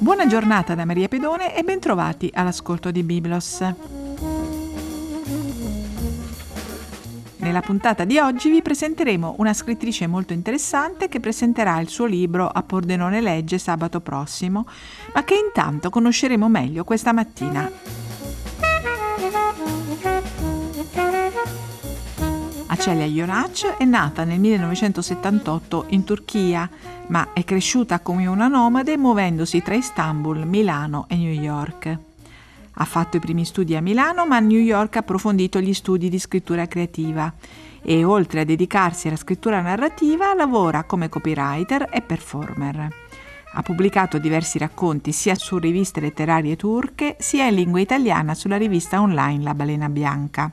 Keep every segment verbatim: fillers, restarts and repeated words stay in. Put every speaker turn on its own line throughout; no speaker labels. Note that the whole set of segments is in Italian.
Buona giornata da Maria Pedone e bentrovati all'ascolto di Biblos. Nella puntata di oggi vi presenteremo una scrittrice molto interessante che presenterà il suo libro a Pordenone Legge sabato prossimo, ma che intanto conosceremo meglio questa mattina. Acelia Yonac è nata nel millenovecentosettantotto in Turchia, ma è cresciuta come una nomade muovendosi tra Istanbul, Milano e New York. Ha fatto i primi studi a Milano, ma a New York ha approfondito gli studi di scrittura creativa e, oltre a dedicarsi alla scrittura narrativa, lavora come copywriter e performer. Ha pubblicato diversi racconti sia su riviste letterarie turche, sia in lingua italiana sulla rivista online La Balena Bianca.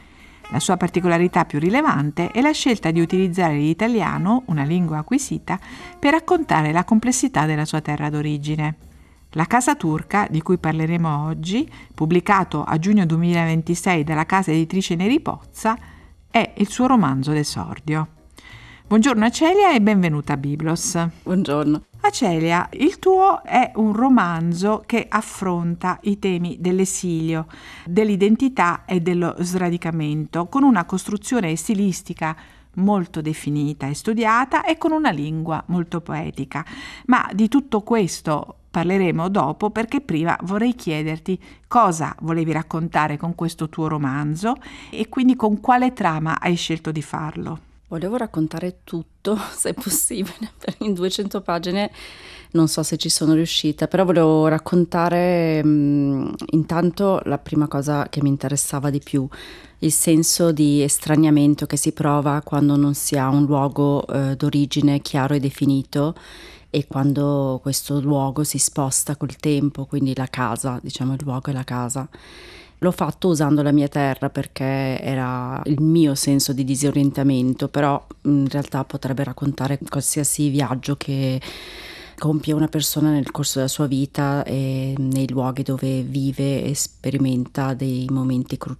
La sua particolarità più rilevante è la scelta di utilizzare l'italiano, una lingua acquisita, per raccontare la complessità della sua terra d'origine. La Casa Turca, di cui parleremo oggi, pubblicato a giugno duemilaventisei dalla casa editrice Neri Pozza, è il suo romanzo d'esordio. Buongiorno Acelia e benvenuta a Biblos.
Buongiorno.
Acelia, il tuo è un romanzo che affronta i temi dell'esilio, dell'identità e dello sradicamento, con una costruzione stilistica molto definita e studiata e con una lingua molto poetica. Ma di tutto questo parleremo dopo, perché prima vorrei chiederti cosa volevi raccontare con questo tuo romanzo e quindi con quale trama hai scelto di farlo.
Volevo raccontare tutto, se possibile, in duecento pagine non so se ci sono riuscita, però volevo raccontare mh, intanto la prima cosa che mi interessava di più, il senso di estraniamento che si prova quando non si ha un luogo eh, d'origine chiaro e definito e quando questo luogo si sposta col tempo, quindi la casa, diciamo il luogo e la casa. L'ho fatto usando la mia terra perché era il mio senso di disorientamento, però in realtà potrebbe raccontare qualsiasi viaggio che compie una persona nel corso della sua vita e nei luoghi dove vive e sperimenta dei momenti cruciali.